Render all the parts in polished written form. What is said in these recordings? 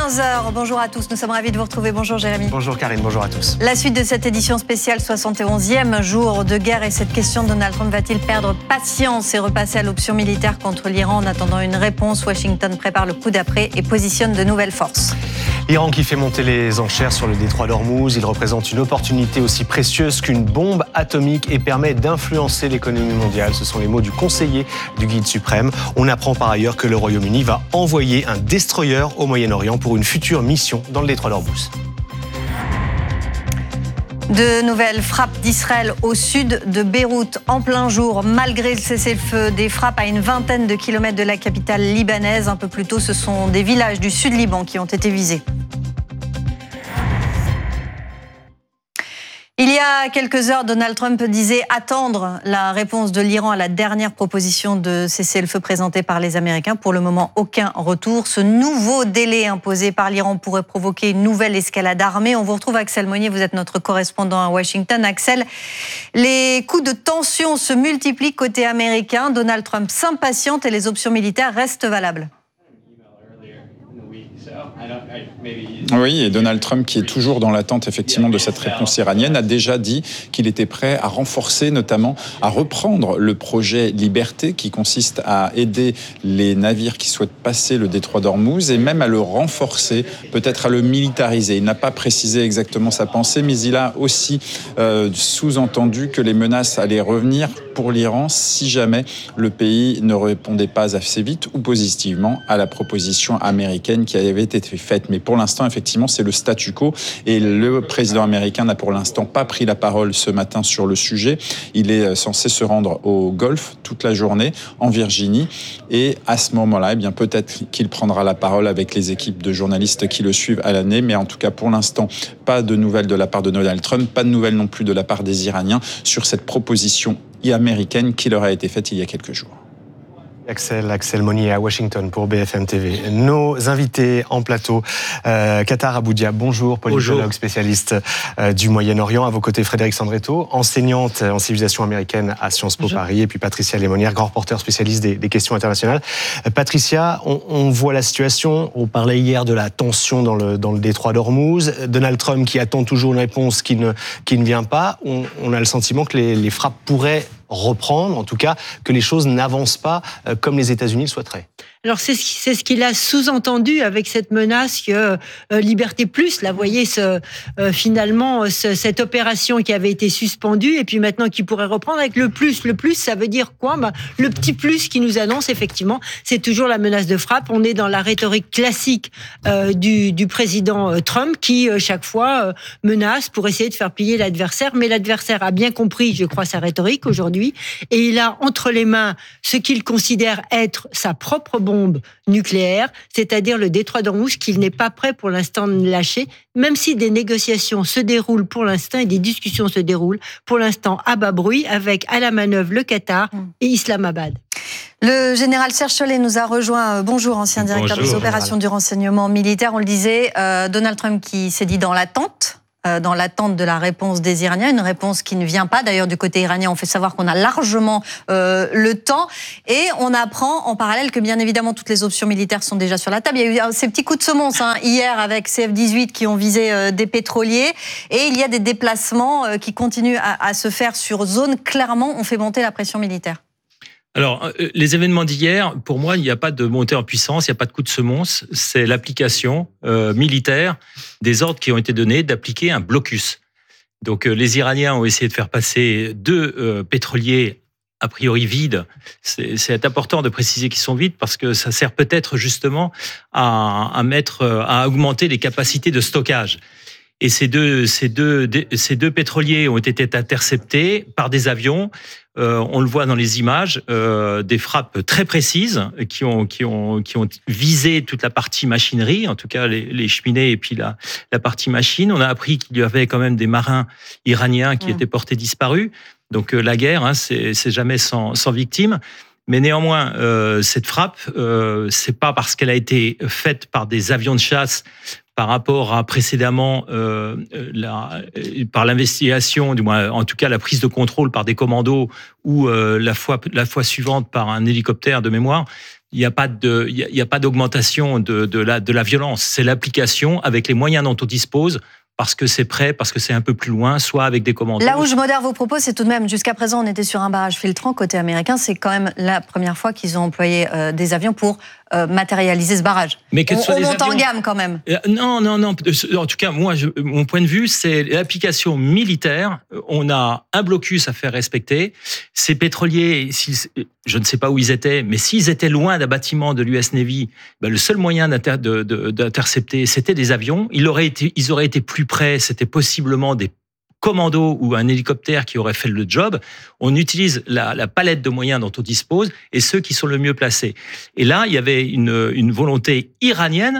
15h, bonjour à tous, nous sommes ravis de vous retrouver. Bonjour Jérémy. Bonjour Karine, bonjour à tous. La suite de cette édition spéciale 71e jour de guerre et cette question, Donald Trump va-t-il perdre patience et repasser à l'option militaire contre l'Iran en attendant une réponse? Washington prépare le coup d'après et positionne de nouvelles forces. L'Iran qui fait monter les enchères sur le détroit d'Ormuz, il représente une opportunité aussi précieuse qu'une bombe atomique et permet d'influencer l'économie mondiale. Ce sont les mots du conseiller du guide suprême. On apprend par ailleurs que le Royaume-Uni va envoyer un destroyer au Moyen-Orient pour une future mission dans le détroit d'Ormuz. De nouvelles frappes d'Israël au sud de Beyrouth en plein jour. Malgré le cessez-le-feu, des frappes à une vingtaine de kilomètres de la capitale libanaise. Un peu plus tôt, ce sont des villages du sud Liban qui ont été visés. Il y a quelques heures, Donald Trump disait attendre la réponse de l'Iran à la dernière proposition de cessez-le-feu présentée par les Américains. Pour le moment, aucun retour. Ce nouveau délai imposé par l'Iran pourrait provoquer une nouvelle escalade armée. On vous retrouve, Axel Monnier, vous êtes notre correspondant à Washington. Axel, les coups de tension se multiplient côté américain. Donald Trump s'impatiente et les options militaires restent valables. Oui, et Donald Trump, qui est toujours dans l'attente effectivement de cette réponse iranienne, a déjà dit qu'il était prêt à renforcer, notamment à reprendre le projet Liberté, qui consiste à aider les navires qui souhaitent passer le détroit d'Ormuz et même à le renforcer, peut-être à le militariser. Il n'a pas précisé exactement sa pensée, mais il a aussi sous-entendu que les menaces allaient revenir pour l'Iran si jamais le pays ne répondait pas assez vite ou positivement à la proposition américaine qui avait été faite. Mais pour l'instant, effectivement, c'est le statu quo et le président américain n'a pour l'instant pas pris la parole ce matin sur le sujet. Il est censé se rendre au Golfe toute la journée, en Virginie, et à ce moment-là, eh bien, peut-être qu'il prendra la parole avec les équipes de journalistes qui le suivent à l'année, mais en tout cas, pour l'instant, pas de nouvelles de la part de Donald Trump, pas de nouvelles non plus de la part des Iraniens sur cette proposition américaine qui leur a été faite il y a quelques jours. Axel Monnier à Washington pour BFM TV. Nos invités en plateau, Qatar Aboudia, bonjour, politologue spécialiste du Moyen-Orient. À vos côtés, Frédéric Sandretto, enseignante en civilisation américaine à Sciences Po Paris. Et puis Patricia Lémonière, grand reporter spécialiste des questions internationales. Patricia, on voit la situation. On parlait hier de la tension dans le détroit d'Ormuz. Donald Trump qui attend toujours une réponse qui ne vient pas. On a le sentiment que les frappes pourraient reprendre, en tout cas que les choses n'avancent pas comme les États-Unis le souhaiteraient. Alors c'est ce qu'il a sous-entendu avec cette menace que Liberté Plus, là, vous voyez, finalement cette opération qui avait été suspendue et puis maintenant qui pourrait reprendre avec le plus. Le plus, ça veut dire quoi? Le petit plus qui nous annonce effectivement, c'est toujours la menace de frappe. On est dans la rhétorique classique du président Trump qui chaque fois menace pour essayer de faire plier l'adversaire. Mais l'adversaire a bien compris, je crois, sa rhétorique aujourd'hui et il a entre les mains ce qu'il considère être sa propre bombe nucléaire, c'est-à-dire le détroit d'Ormuz qu'il n'est pas prêt pour l'instant de lâcher, même si des négociations se déroulent pour l'instant et des discussions se déroulent pour l'instant à bas bruit avec à la manœuvre le Qatar et Islamabad. Le général Serge Chollet nous a rejoint. Bonjour, ancien directeur des opérations du renseignement militaire. On le disait, Donald Trump qui s'est dit dans l'attente de la réponse des Iraniens, une réponse qui ne vient pas. D'ailleurs, du côté iranien, on fait savoir qu'on a largement le temps. Et on apprend en parallèle que, bien évidemment, toutes les options militaires sont déjà sur la table. Il y a eu ces petits coups de semonce hier avec ces F-18 qui ont visé des pétroliers. Et il y a des déplacements qui continuent à se faire sur zone. Clairement, on fait monter la pression militaire. Alors, les événements d'hier, pour moi, il n'y a pas de montée en puissance, il n'y a pas de coup de semonce. C'est l'application militaire des ordres qui ont été donnés d'appliquer un blocus. Donc, les Iraniens ont essayé de faire passer 2 pétroliers a priori vides. C'est important de préciser qu'ils sont vides parce que ça sert peut-être justement à augmenter les capacités de stockage. Et ces deux pétroliers ont été interceptés par des avions. On le voit dans les images, des frappes très précises qui ont visé toute la partie machinerie, en tout cas les cheminées et puis la partie machine. On a appris qu'il y avait quand même des marins iraniens qui étaient portés disparus. Donc la guerre, c'est jamais sans victime. Mais néanmoins, cette frappe, c'est pas parce qu'elle a été faite par des avions de chasse par rapport à précédemment par l'investigation, du moins en tout cas la prise de contrôle par des commandos ou la fois suivante par un hélicoptère de mémoire. il n'y a pas d'augmentation de la violence. C'est l'application avec les moyens dont on dispose, parce que c'est prêt, parce que c'est un peu plus loin, soit avec des commandos. Là où je modère vos propos, c'est tout de même, jusqu'à présent, on était sur un barrage filtrant côté américain. C'est quand même la première fois qu'ils ont employé des avions pour matérialiser ce barrage. Mais on monte en gamme quand même. Non. En tout cas, moi, mon point de vue, c'est l'application militaire. On a un blocus à faire respecter. Ces pétroliers, je ne sais pas où ils étaient, mais s'ils étaient loin d'un bâtiment de l'US Navy, le seul moyen d'intercepter, c'était des avions. Ils auraient été plus près. C'était possiblement des commandos ou un hélicoptère qui aurait fait le job. On utilise la palette de moyens dont on dispose et ceux qui sont le mieux placés. Et là, il y avait une volonté iranienne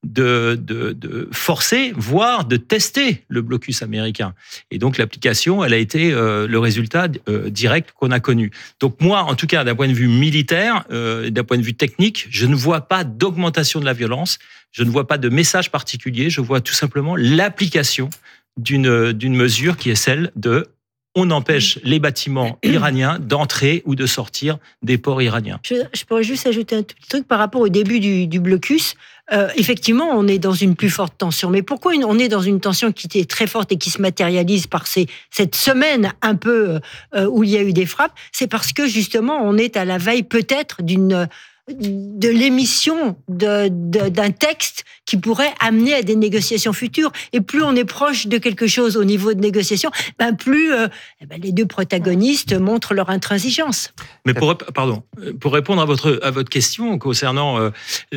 de forcer, voire de tester le blocus américain. Et donc l'application, elle a été le résultat direct qu'on a connu. Donc moi, en tout cas, d'un point de vue militaire, d'un point de vue technique, je ne vois pas d'augmentation de la violence, je ne vois pas de message particulier, je vois tout simplement l'application d'une mesure qui est celle de on empêche les bâtiments iraniens d'entrer ou de sortir des ports iraniens. Je pourrais juste ajouter un tout petit truc par rapport au début du blocus. Effectivement, on est dans une plus forte tension. Mais pourquoi on est dans une tension qui est très forte et qui se matérialise par cette semaine un peu où il y a eu des frappes? C'est parce que justement, on est à la veille peut-être de l'émission d'un texte qui pourrait amener à des négociations futures. Et plus on est proche de quelque chose au niveau de négociation, plus les deux protagonistes montrent leur intransigeance. Mais pour répondre à votre question concernant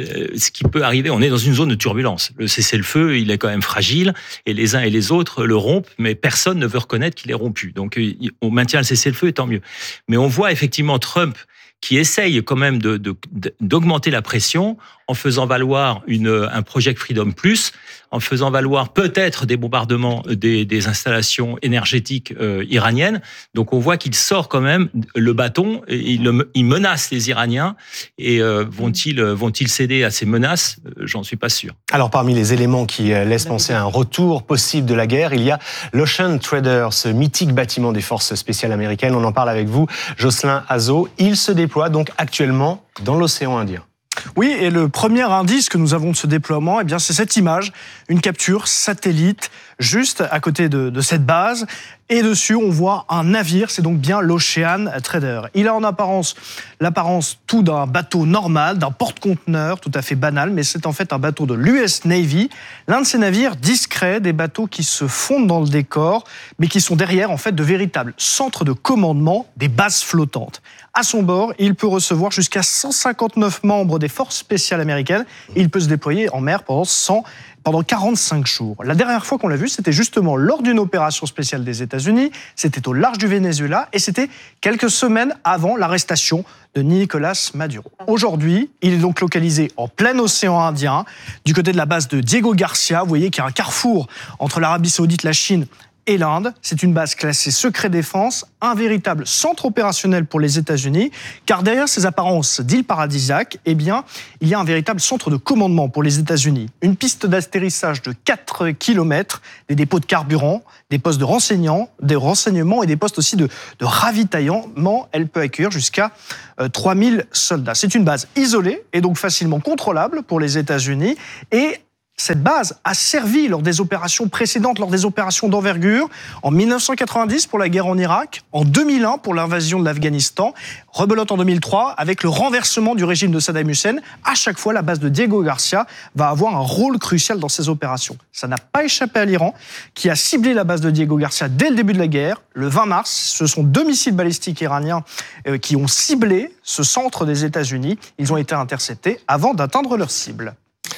ce qui peut arriver, on est dans une zone de turbulence. Le cessez-le-feu, il est quand même fragile, et les uns et les autres le rompent, mais personne ne veut reconnaître qu'il est rompu. Donc on maintient le cessez-le-feu, et tant mieux. Mais on voit effectivement Trump qui essaye quand même d'augmenter la pression en faisant valoir un Project Freedom Plus, en faisant valoir peut-être des bombardements des installations énergétiques iraniennes. Donc on voit qu'il sort quand même le bâton, et il menace les Iraniens, et vont-ils céder à ces menaces? J'en suis pas sûr. Alors parmi les éléments qui laissent penser à un retour possible de la guerre, il y a l'Ocean Trader, ce mythique bâtiment des forces spéciales américaines. On en parle avec vous, Jocelyn Azzo. Il se déploie donc actuellement dans l'océan Indien. Oui, et le premier indice que nous avons de ce déploiement, c'est cette image, une capture satellite juste à côté de cette base. Et dessus, on voit un navire, c'est donc bien l'Ocean Trader. Il a en apparence l'apparence tout d'un bateau normal, d'un porte-conteneur tout à fait banal, mais c'est en fait un bateau de l'US Navy, l'un de ces navires discrets, des bateaux qui se fondent dans le décor, mais qui sont derrière en fait de véritables centres de commandement, des bases flottantes. À son bord, il peut recevoir jusqu'à 159 membres des forces spéciales américaines. Il peut se déployer en mer pendant 45 jours. La dernière fois qu'on l'a vu, c'était justement lors d'une opération spéciale des États-Unis. C'était au large du Venezuela et c'était quelques semaines avant l'arrestation de Nicolás Maduro. Aujourd'hui, il est donc localisé en plein océan Indien, du côté de la base de Diego Garcia. Vous voyez qu'il y a un carrefour entre l'Arabie Saoudite, la Chine et l'Inde. C'est une base classée secret défense, un véritable centre opérationnel pour les États-Unis, car derrière ces apparences d'îles paradisiaques, il y a un véritable centre de commandement pour les États-Unis. Une piste d'atterrissage de 4 km, des dépôts de carburant, des postes de renseignement et des postes aussi de ravitaillement. Elle peut accueillir jusqu'à 3000 soldats. C'est une base isolée et donc facilement contrôlable pour les États-Unis, et cette base a servi lors des opérations précédentes, lors des opérations d'envergure, en 1990 pour la guerre en Irak, en 2001 pour l'invasion de l'Afghanistan, rebelote en 2003 avec le renversement du régime de Saddam Hussein. À chaque fois, la base de Diego Garcia va avoir un rôle crucial dans ces opérations. Ça n'a pas échappé à l'Iran, qui a ciblé la base de Diego Garcia dès le début de la guerre. Le 20 mars, ce sont 2 missiles balistiques iraniens qui ont ciblé ce centre des États-Unis. Ils ont été interceptés avant d'atteindre leur cible.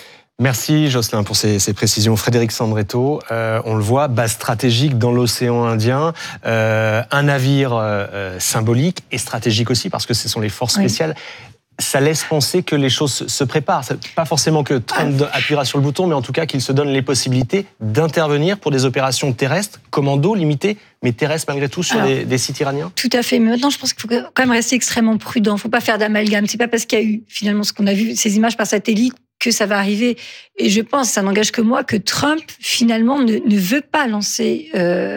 Merci Jocelyn pour ces précisions. Frédéric Sandretto, on le voit, base stratégique dans l'océan Indien, un navire symbolique et stratégique aussi parce que ce sont les forces spéciales. Oui. Ça laisse penser que les choses se préparent. Pas forcément que Trump appuiera sur le bouton, mais en tout cas qu'il se donne les possibilités d'intervenir pour des opérations terrestres, commando, limitées, mais terrestres malgré tout sur des sites iraniens. Tout à fait. Mais maintenant, je pense qu'il faut quand même rester extrêmement prudent. Il ne faut pas faire d'amalgame. C'est pas parce qu'il y a eu finalement ce qu'on a vu, ces images par satellite, que ça va arriver. Et je pense, ça n'engage que moi, que Trump, finalement, ne veut pas relancer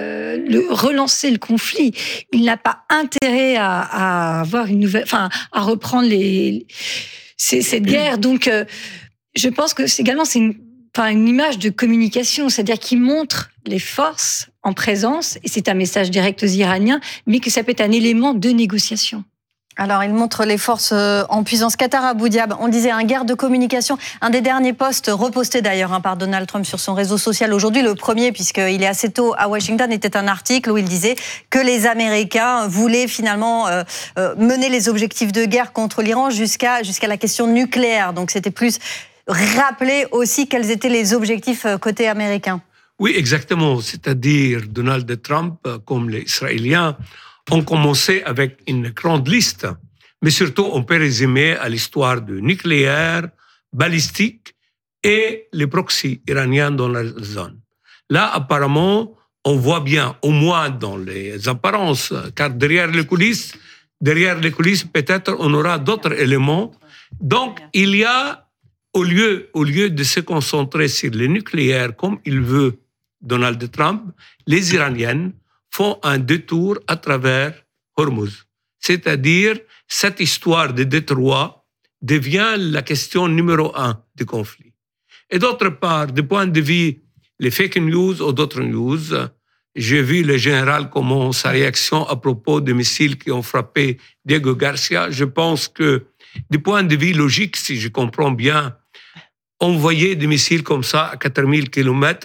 le conflit. Il n'a pas intérêt à avoir une nouvelle, à reprendre cette guerre. Donc, je pense que c'est une image de communication, c'est-à-dire qui montre les forces en présence, et c'est un message direct aux Iraniens, mais que ça peut être un élément de négociation. Alors, il montre les forces en puissance. Qatar Abu Diab, on disait un guerre de communication. Un des derniers posts, repostés d'ailleurs par Donald Trump sur son réseau social aujourd'hui, le premier, puisqu'il est assez tôt à Washington, était un article où il disait que les Américains voulaient finalement mener les objectifs de guerre contre l'Iran jusqu'à la question nucléaire. Donc, c'était plus rappeler aussi quels étaient les objectifs côté américain. Oui, exactement. C'est-à-dire, Donald Trump, comme les Israéliens, ont commencé avec une grande liste. Mais surtout, on peut résumer à l'histoire du nucléaire, balistique et les proxys iraniens dans la zone. Là, apparemment, on voit bien, au moins dans les apparences, car derrière les coulisses, peut-être, on aura d'autres éléments. Donc, il y a, au lieu de se concentrer sur le nucléaire comme il veut Donald Trump, les Iraniennes font un détour à travers Hormuz. C'est-à-dire, cette histoire de détroit devient la question numéro 1 du conflit. Et d'autre part, du point de vue les fake news ou d'autres news, j'ai vu le général comment sa réaction à propos des missiles qui ont frappé Diego Garcia. Je pense que, du point de vue logique, si je comprends bien, envoyer des missiles comme ça à 4000 km,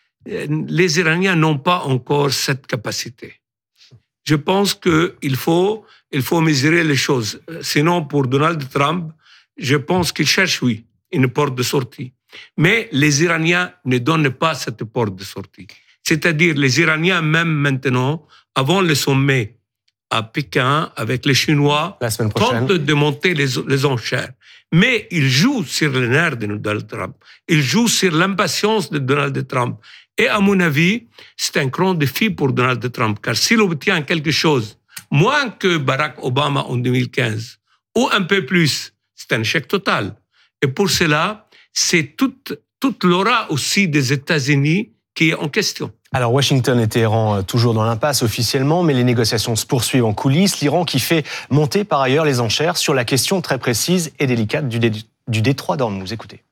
les Iraniens n'ont pas encore cette capacité. Je pense qu'il faut mesurer les choses. Sinon, pour Donald Trump, je pense qu'il cherche, oui, une porte de sortie. Mais les Iraniens ne donnent pas cette porte de sortie. C'est-à-dire, les Iraniens, même maintenant, avant le sommet à Pékin, avec les Chinois, tentent de monter les enchères. Mais ils jouent sur les nerfs de Donald Trump. Ils jouent sur l'impatience de Donald Trump. Et à mon avis, c'est un grand défi pour Donald Trump, car s'il obtient quelque chose, moins que Barack Obama en 2015, ou un peu plus, c'est un échec total. Et pour cela, c'est toute l'aura aussi des États-Unis qui est en question. Alors Washington et Téhéran toujours dans l'impasse officiellement, mais les négociations se poursuivent en coulisses. L'Iran qui fait monter par ailleurs les enchères sur la question très précise et délicate du détroit d'Ormuz. Écoutez.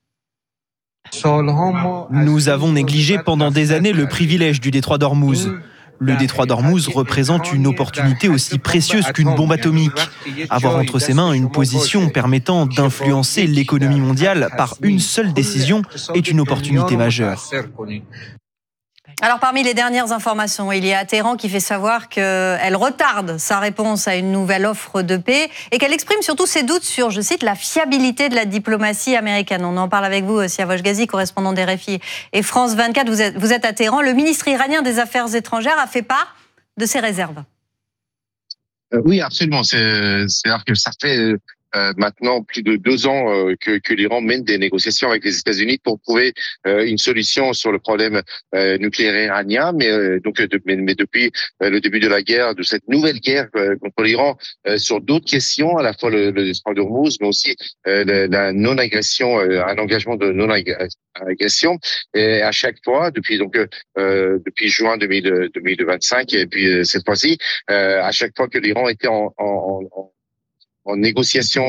Nous avons négligé pendant des années le privilège du détroit d'Ormuz. Le détroit d'Ormuz représente une opportunité aussi précieuse qu'une bombe atomique. Avoir entre ses mains une position permettant d'influencer l'économie mondiale par une seule décision est une opportunité majeure. Alors, parmi les dernières informations, il y a Téhéran qui fait savoir qu'elle retarde sa réponse à une nouvelle offre de paix et qu'elle exprime surtout ses doutes sur, je cite, la fiabilité de la diplomatie américaine. On en parle avec vous, Siavash Ghazi, correspondant d'RFI et France 24. Vous êtes à Téhéran. Le ministre iranien des Affaires étrangères a fait part de ses réserves. Oui, absolument. C'est-à-dire que ça fait maintenant plus de 2 ans que l'Iran mène des négociations avec les États-Unis pour trouver une solution sur le problème nucléaire iranien, mais depuis le début de la guerre, de cette nouvelle guerre contre l'Iran, sur d'autres questions, à la fois le détroit d'Ormuz, mais aussi la non-agression, un engagement de non-agression. Et à chaque fois, depuis juin 2025 et puis cette fois-ci, à chaque fois que l'Iran était en négociation,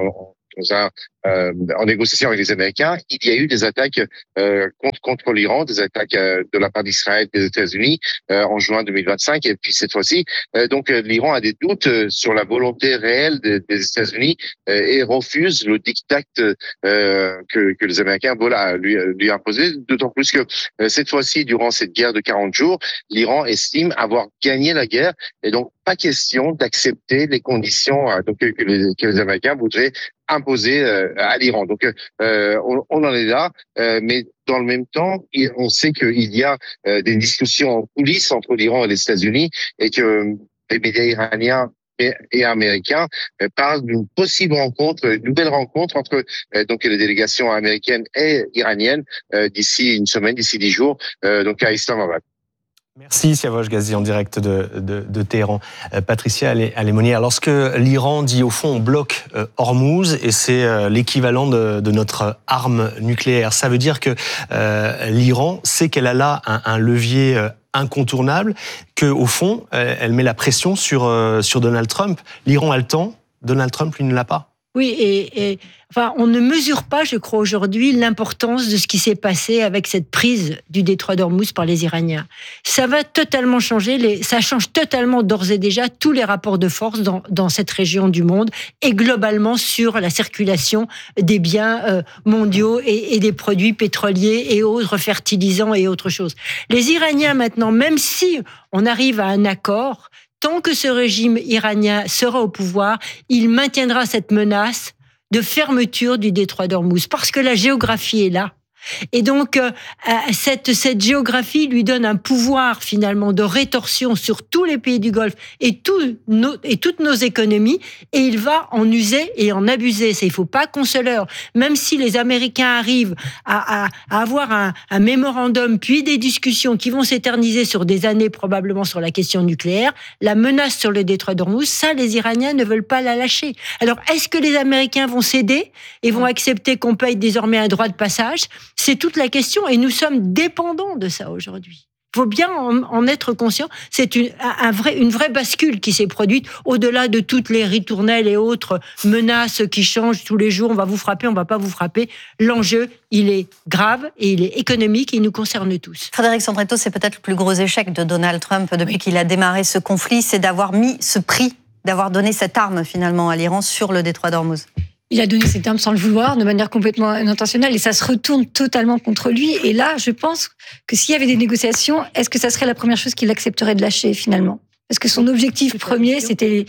en négociation avec les Américains, il y a eu des attaques contre l'Iran, des attaques de la part d'Israël, des États-Unis en juin 2025, et puis cette fois-ci, donc l'Iran a des doutes sur la volonté réelle des États-Unis et refuse le diktat que les Américains veulent lui imposer. D'autant plus que cette fois-ci, durant cette guerre de 40 jours, l'Iran estime avoir gagné la guerre, et donc pas question d'accepter les conditions que les Américains voudraient imposer à l'Iran. Donc, on en est là, mais dans le même temps, on sait qu'il y a des discussions en coulisses entre l'Iran et les États-Unis et que les médias iraniens et américains parlent d'une possible rencontre, une nouvelle rencontre entre donc les délégations américaines et iraniennes d'ici une semaine, d'ici 10 jours, donc à Islamabad. Merci Siavash Ghazi en direct de Téhéran. Patricia Alémonière, lorsque l'Iran dit au fond on bloque Hormuz et c'est l'équivalent de notre arme nucléaire, ça veut dire que l'Iran sait qu'elle a là un levier incontournable, qu'au fond elle met la pression sur Donald Trump. L'Iran a le temps, Donald Trump lui ne l'a pas. Oui, enfin, on ne mesure pas, je crois, aujourd'hui, l'importance de ce qui s'est passé avec cette prise du détroit d'Ormuz par les Iraniens. Ça va totalement changer, ça change totalement d'ores et déjà tous les rapports de force dans cette région du monde et globalement sur la circulation des biens mondiaux et des produits pétroliers et autres fertilisants et autres choses. Les Iraniens, maintenant, même si on arrive à un accord, tant que ce régime iranien sera au pouvoir, il maintiendra cette menace de fermeture du détroit d'Ormuz, parce que la géographie est là. Et donc, cette géographie lui donne un pouvoir, finalement, de rétorsion sur tous les pays du Golfe et toutes nos économies, et il va en user et en abuser. Il ne faut pas qu'on se leurre. Même si les Américains arrivent à avoir un mémorandum, puis des discussions qui vont s'éterniser sur des années, probablement sur la question nucléaire, la menace sur le détroit d'Ormuz, ça, les Iraniens ne veulent pas la lâcher. Alors, est-ce que les Américains vont céder et vont accepter qu'on paye désormais un droit de passage ? C'est toute la question et nous sommes dépendants de ça aujourd'hui. Il faut bien en être conscient. C'est une vraie bascule qui s'est produite au-delà de toutes les ritournelles et autres menaces qui changent tous les jours. On va vous frapper, on va pas vous frapper. L'enjeu, il est grave et il est économique et il nous concerne tous. Frédéric Sandretto, c'est peut-être le plus gros échec de Donald Trump depuis qu'il a démarré ce conflit, c'est d'avoir mis ce prix, d'avoir donné cette arme finalement à l'Iran sur le détroit d'Ormuz. Il a donné cette arme sans le vouloir, de manière complètement intentionnelle, et ça se retourne totalement contre lui. Et là, je pense que s'il y avait des négociations, est-ce que ça serait la première chose qu'il accepterait de lâcher, finalement ? Parce que son objectif premier, c'était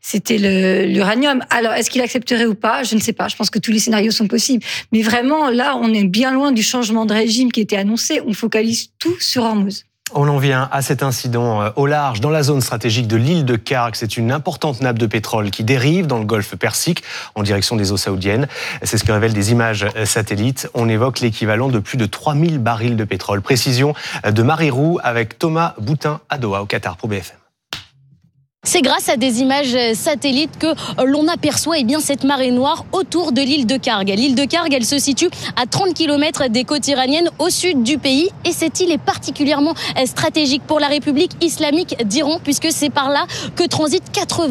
l'uranium. Alors, est-ce qu'il accepterait ou pas ? Je ne sais pas. Je pense que tous les scénarios sont possibles. Mais vraiment, là, on est bien loin du changement de régime qui était annoncé. On focalise tout sur Hormuz. On en vient à cet incident au large, dans la zone stratégique de l'île de Kharg. C'est une importante nappe de pétrole qui dérive dans le golfe Persique en direction des eaux saoudiennes. C'est ce que révèlent des images satellites. On évoque l'équivalent de plus de 3000 barils de pétrole. Précision de Marie Roux avec Thomas Boutin à Doha, au Qatar, pour BFM. C'est grâce à des images satellites que l'on aperçoit cette marée noire autour de l'île de Kharg. L'île de Kharg, elle se situe à 30 km des côtes iraniennes au sud du pays. Et cette île est particulièrement stratégique pour la République islamique d'Iran, puisque c'est par là que transitent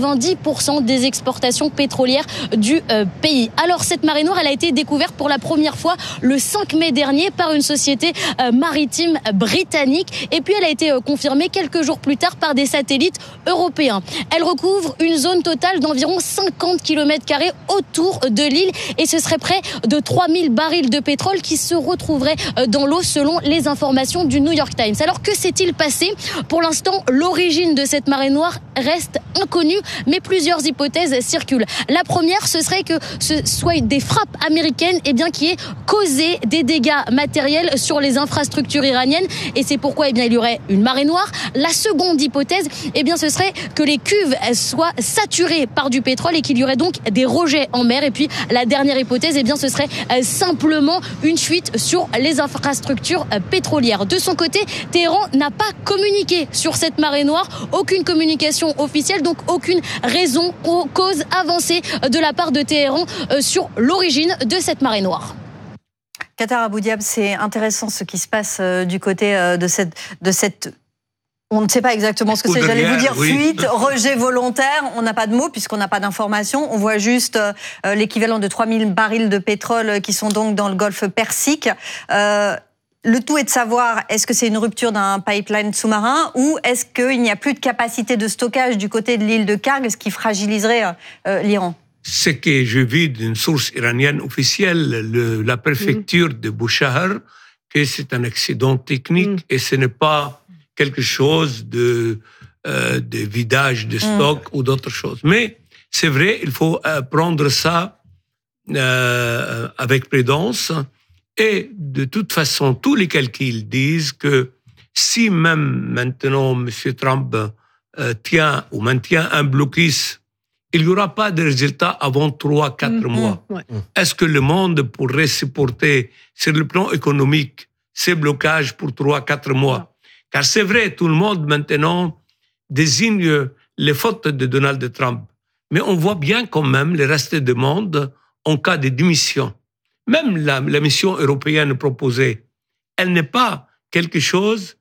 90% des exportations pétrolières du pays. Alors cette marée noire, elle a été découverte pour la première fois le 5 mai dernier par une société maritime britannique. Et puis elle a été confirmée quelques jours plus tard par des satellites européens. Elle recouvre une zone totale d'environ 50 km² autour de l'île et ce serait près de 3000 barils de pétrole qui se retrouveraient dans l'eau selon les informations du New York Times. Alors que s'est-il passé ? Pour l'instant, l'origine de cette marée noire reste inconnue, mais plusieurs hypothèses circulent. La première, ce serait que ce soit des frappes américaines qui aient causé des dégâts matériels sur les infrastructures iraniennes et c'est pourquoi il y aurait une marée noire. La seconde hypothèse, ce serait que les cuves soient saturées par du pétrole et qu'il y aurait donc des rejets en mer. Et puis la dernière hypothèse, ce serait simplement une fuite sur les infrastructures pétrolières. De son côté, Téhéran n'a pas communiqué sur cette marée noire, aucune communication officielle, donc aucune raison ou cause avancée de la part de Téhéran sur l'origine de cette marée noire. Qatar Abou Diab, c'est intéressant ce qui se passe du côté de cette on ne sait pas exactement ce que c'est, j'allais vous dire fuite, rejet volontaire, on n'a pas de mots puisqu'on n'a pas d'informations, on voit juste l'équivalent de 3000 barils de pétrole qui sont donc dans le golfe Persique. Le tout est de savoir, est-ce que c'est une rupture d'un pipeline sous-marin ou est-ce qu'il n'y a plus de capacité de stockage du côté de l'île de Kharg, ce qui fragiliserait l'Iran ? Ce que j'ai vu d'une source iranienne officielle, la préfecture de Bouchahar, que c'est un accident technique et ce n'est pas quelque chose de vidage de stock ou d'autres choses. Mais c'est vrai, il faut prendre ça avec prudence. Et de toute façon, tous les calculs disent que si même maintenant M. Trump maintient un blocus, il n'y aura pas de résultat avant 3-4 mois. Est-ce que le monde pourrait supporter, sur le plan économique, ces blocages pour 3-4 mois ? Car c'est vrai, tout le monde maintenant désigne les fautes de Donald Trump. Mais on voit bien quand même le reste du monde en cas de démission. Même la mission européenne proposée, elle n'est pas quelque chose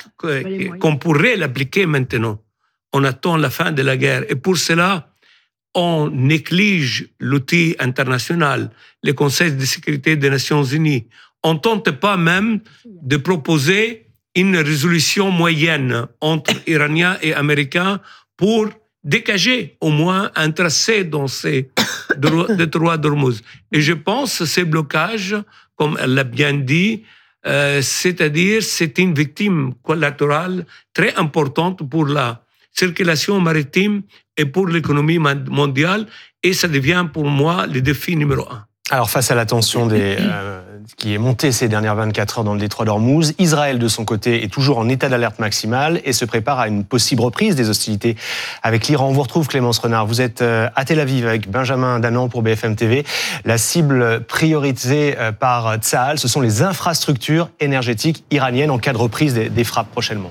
qu'on pourrait l'appliquer maintenant. On attend la fin de la guerre. Et pour cela, on néglige l'outil international, le Conseil de sécurité des Nations Unies. On ne tente pas même de proposer une résolution moyenne entre Iraniens et Américains pour dégager au moins un tracé dans ces détroits d'Ormuz. Et je pense que ces blocages, comme elle l'a bien dit, c'est-à-dire c'est une victime collatérale très importante pour la circulation maritime et pour l'économie mondiale, et ça devient pour moi le défi numéro 1. Alors face à la tension qui est montée ces dernières 24 heures dans le détroit d'Ormuz, Israël de son côté est toujours en état d'alerte maximale et se prépare à une possible reprise des hostilités avec l'Iran. On vous retrouve Clémence Renard, vous êtes à Tel Aviv avec Benjamin Danan pour BFM TV. La cible priorisée par Tsahal, ce sont les infrastructures énergétiques iraniennes en cas de reprise des frappes prochainement.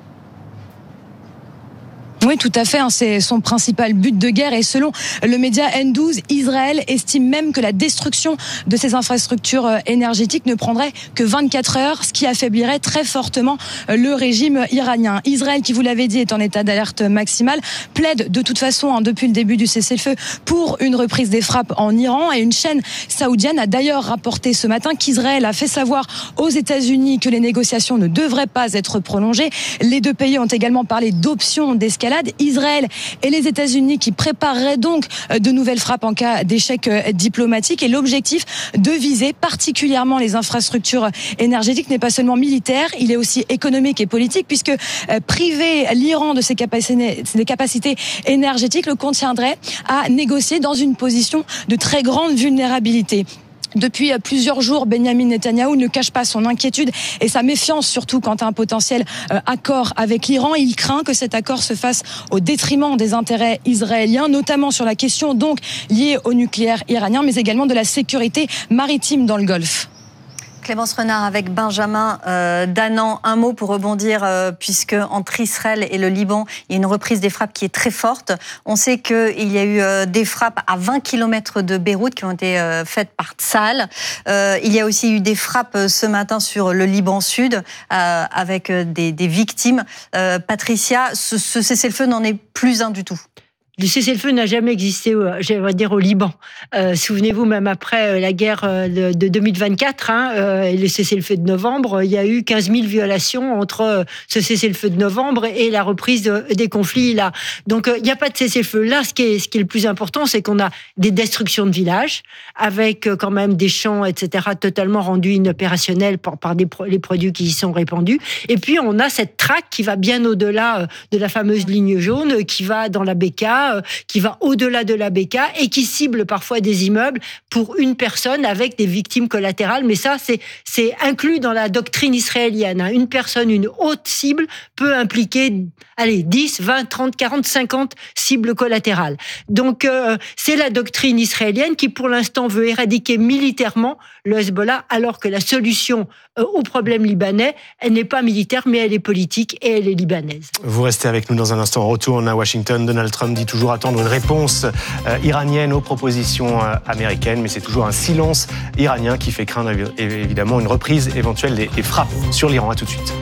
Oui, tout à fait. C'est son principal but de guerre. Et selon le média N12, Israël estime même que la destruction de ces infrastructures énergétiques ne prendrait que 24 heures, ce qui affaiblirait très fortement le régime iranien. Israël, qui vous l'avez dit, est en état d'alerte maximale, plaide de toute façon, depuis le début du cessez-le-feu, pour une reprise des frappes en Iran. Et une chaîne saoudienne a d'ailleurs rapporté ce matin qu'Israël a fait savoir aux États-Unis que les négociations ne devraient pas être prolongées. Les deux pays ont également parlé d'options d'escalade. Israël et les États-Unis qui prépareraient donc de nouvelles frappes en cas d'échec diplomatique. Et l'objectif de viser particulièrement les infrastructures énergétiques n'est pas seulement militaire, il est aussi économique et politique, puisque priver l'Iran de ses capacités énergétiques le contraindrait à négocier dans une position de très grande vulnérabilité. Depuis plusieurs jours, Benyamin Netanyahou ne cache pas son inquiétude et sa méfiance, surtout quant à un potentiel accord avec l'Iran. Il craint que cet accord se fasse au détriment des intérêts israéliens, notamment sur la question donc liée au nucléaire iranien, mais également de la sécurité maritime dans le Golfe. Clémence Renard avec Benjamin Danan. Un mot pour rebondir, puisque entre Israël et le Liban, il y a une reprise des frappes qui est très forte. On sait qu'il y a eu des frappes à 20 km de Beyrouth qui ont été faites par Tsahal. Il y a aussi eu des frappes ce matin sur le Liban Sud avec des victimes. Patricia, ce cessez-le-feu n'en est plus un du tout. Le cessez-le-feu n'a jamais existé, j'aimerais dire, au Liban. Souvenez-vous, même après la guerre de 2024, et le cessez-le-feu de novembre, il y a eu 15 000 violations entre ce cessez-le-feu de novembre et la reprise des conflits là. Donc, il n'y a pas de cessez-le-feu. Là, ce qui est le plus important, c'est qu'on a des destructions de villages, avec quand même des champs, etc., totalement rendus inopérationnels par les produits qui y sont répandus. Et puis, on a cette traque qui va bien au-delà de la fameuse ligne jaune, qui va dans la Beka, qui va au-delà de la Beka et qui cible parfois des immeubles pour une personne avec des victimes collatérales. Mais ça, c'est inclus dans la doctrine israélienne. Une personne, une haute cible peut impliquer 10, 20, 30, 40, 50 cibles collatérales. Donc, c'est la doctrine israélienne qui, pour l'instant, veut éradiquer militairement le Hezbollah, alors que la solution au problème libanais, elle n'est pas militaire, mais elle est politique et elle est libanaise. Vous restez avec nous dans un instant. On retourne à Washington. Donald Trump dit toujours attendre une réponse iranienne aux propositions américaines, mais c'est toujours un silence iranien qui fait craindre évidemment une reprise éventuelle des frappes sur l'Iran. À tout de suite.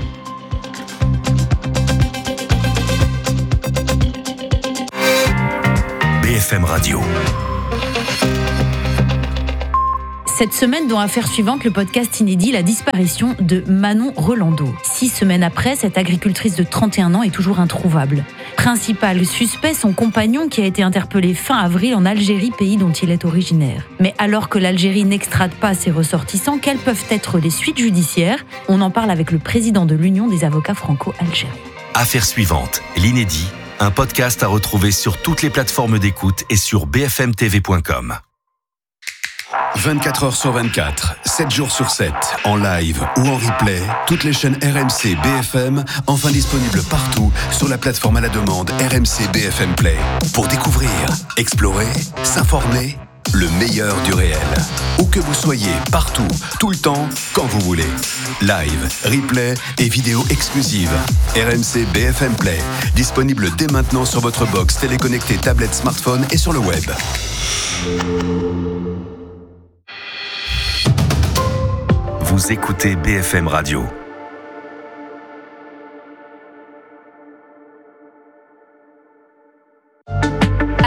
BFM Radio. Cette semaine, dans Affaires suivantes, le podcast inédit La disparition de Manon Rolando. 6 semaines après, cette agricultrice de 31 ans est toujours introuvable. Principal suspect, son compagnon qui a été interpellé fin avril en Algérie, pays dont il est originaire. Mais alors que l'Algérie n'extrade pas ses ressortissants, quelles peuvent être les suites judiciaires ? On en parle avec le président de l'Union des avocats franco-algériens. Affaires suivantes, l'inédit, un podcast à retrouver sur toutes les plateformes d'écoute et sur bfmtv.com. 24 heures sur 24, 7 jours sur 7, en live ou en replay, toutes les chaînes RMC BFM, enfin disponibles partout sur la plateforme à la demande RMC BFM Play. Pour découvrir, explorer, s'informer, le meilleur du réel. Où que vous soyez, partout, tout le temps, quand vous voulez. Live, replay et vidéos exclusives. RMC BFM Play, disponible dès maintenant sur votre box téléconnectée, tablette, smartphone et sur le web. Vous écoutez BFM Radio.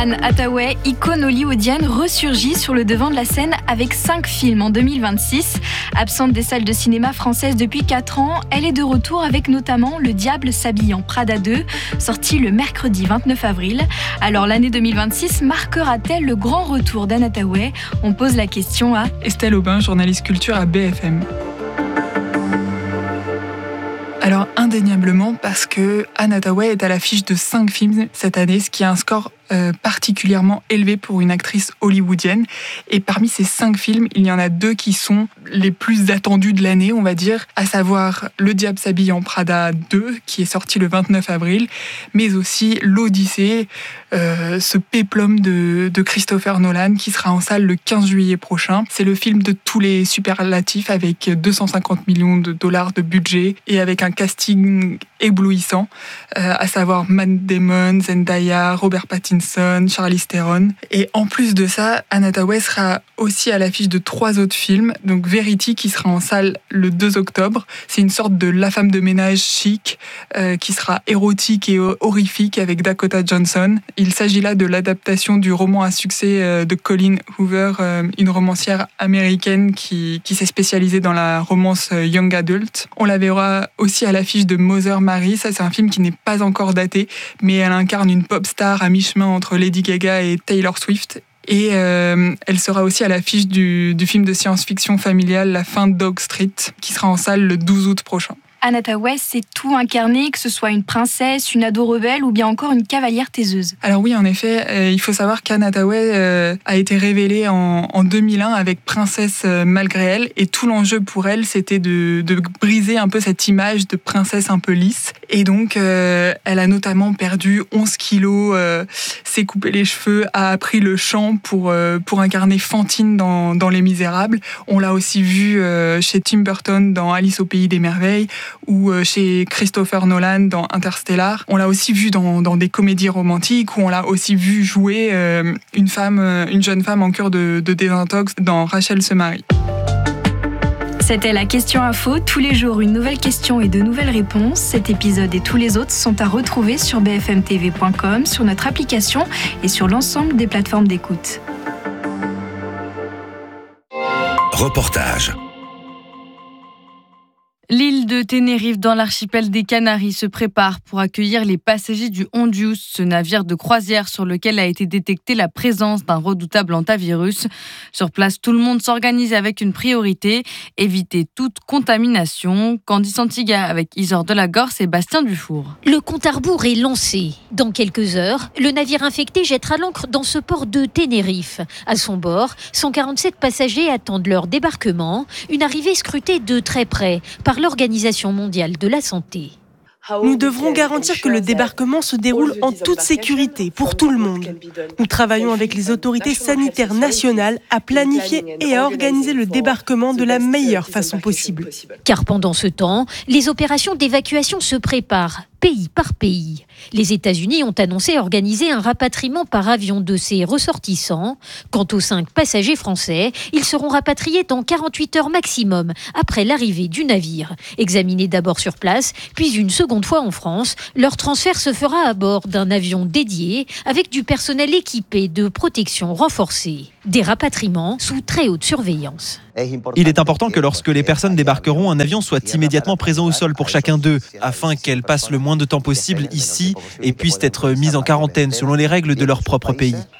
Anne Hathaway, icône hollywoodienne, ressurgit sur le devant de la scène avec 5 films en 2026. Absente des salles de cinéma françaises depuis 4 ans, elle est de retour avec notamment Le Diable s'habille en Prada 2, sorti le mercredi 29 avril. Alors l'année 2026 marquera-t-elle le grand retour d'Anne Hathaway ? On pose la question à Estelle Aubin, journaliste culture à BFM. Alors indéniablement parce que Anne Hathaway est à l'affiche de 5 films cette année, ce qui est un score particulièrement élevé pour une actrice hollywoodienne. Et parmi ces 5 films, il y en a 2 qui sont les plus attendus de l'année, on va dire, à savoir Le Diable s'habille en Prada 2, qui est sorti le 29 avril, mais aussi L'Odyssée, ce péplum de Christopher Nolan, qui sera en salle le 15 juillet prochain. C'est le film de tous les superlatifs, avec 250 millions de dollars de budget et avec un casting éblouissant, à savoir Matt Damon, Zendaya, Robert Pattinson, Charlize Theron. Et en plus de ça, Anne Hathaway sera aussi à l'affiche de 3 autres films. Donc Verity, qui sera en salle le 2 octobre. C'est une sorte de La femme de ménage chic, qui sera érotique et horrifique avec Dakota Johnson. Il s'agit là de l'adaptation du roman à succès de Colleen Hoover, une romancière américaine qui s'est spécialisée dans la romance young adult. On la verra aussi à l'affiche de Mother Mary. Ça, c'est un film qui n'est pas encore daté, mais elle incarne une pop star à mi-chemin entre Lady Gaga et Taylor Swift. Et elle sera aussi à l'affiche du film de science-fiction familial La fin de Dog Street, qui sera en salle le 12 août prochain. Anne Hathaway, c'est tout incarné, que ce soit une princesse, une ado rebelle ou bien encore une cavalière taiseuse. Alors oui, en effet, il faut savoir qu'Anne Hathaway a été révélée en 2001 avec Princesse malgré elle, et tout l'enjeu pour elle, c'était de briser un peu cette image de princesse un peu lisse. Et donc, elle a notamment perdu 11 kilos, s'est coupé les cheveux, a appris le chant pour incarner Fantine dans Les Misérables. On l'a aussi vue chez Tim Burton dans Alice au Pays des Merveilles, ou chez Christopher Nolan dans Interstellar. On l'a aussi vu dans des comédies romantiques, où on l'a aussi vu jouer une jeune femme en cure de désintox dans Rachel se marie. C'était la question info. Tous les jours, une nouvelle question et de nouvelles réponses. Cet épisode et tous les autres sont à retrouver sur bfmtv.com, sur notre application et sur l'ensemble des plateformes d'écoute. Reportage. L'île de Tenerife dans l'archipel des Canaries se prépare pour accueillir les passagers du Hondius, ce navire de croisière sur lequel a été détectée la présence d'un redoutable hantavirus. Sur place, tout le monde s'organise avec une priorité, éviter toute contamination. Candice Antiga avec Isor Delagorce et Bastien Dufour. Le compte à rebours est lancé. Dans quelques heures, le navire infecté jettera l'ancre dans ce port de Tenerife. À son bord, 147 passagers attendent leur débarquement, une arrivée scrutée de très près par l'Organisation mondiale de la santé. Nous devrons garantir que le débarquement se déroule en toute sécurité pour tout le monde. Nous travaillons avec les autorités sanitaires nationales à planifier et à organiser le débarquement de la meilleure façon possible. Car pendant ce temps, les opérations d'évacuation se préparent, pays par pays. Les États-Unis ont annoncé organiser un rapatriement par avion de ces ressortissants. Quant aux 5 passagers français, ils seront rapatriés dans 48 heures maximum après l'arrivée du navire. Examinés d'abord sur place, puis une seconde fois en France, leur transfert se fera à bord d'un avion dédié avec du personnel équipé de protection renforcée. Des rapatriements sous très haute surveillance. Il est important que lorsque les personnes débarqueront, un avion soit immédiatement présent au sol pour chacun d'eux, afin qu'elles passent le moins de temps possible ici et puissent être mises en quarantaine selon les règles de leur propre pays.